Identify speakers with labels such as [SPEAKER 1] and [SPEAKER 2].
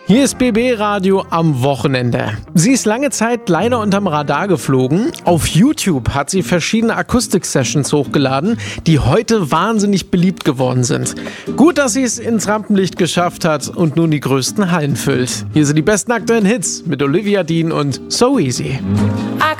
[SPEAKER 1] Hier ist BB Radio am Wochenende. Sie ist lange Zeit leider unterm Radar geflogen. Auf YouTube hat sie verschiedene Akustik-Sessions hochgeladen, die heute wahnsinnig beliebt geworden sind. Gut, dass sie es ins Rampenlicht geschafft hat und nun die größten Hallen füllt. Hier sind die besten aktuellen Hits mit Olivia Dean und So Easy.